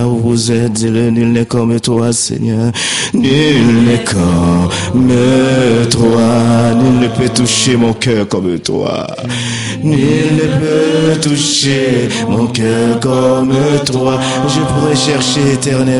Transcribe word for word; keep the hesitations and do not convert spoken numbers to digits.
Vous êtes le nul n'est comme toi, Seigneur. Nul n'est comme toi. Nul ne peut toucher mon cœur comme toi. Nul ne peut toucher mon cœur comme toi. Je pourrais chercher éternel.